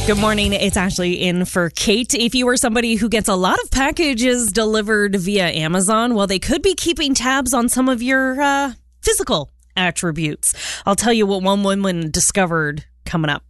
Good morning. It's Ashley in for Kate. If you are somebody who gets a lot of packages delivered via Amazon, well, they could be keeping tabs on some of your physical attributes. I'll tell you what one woman discovered coming up.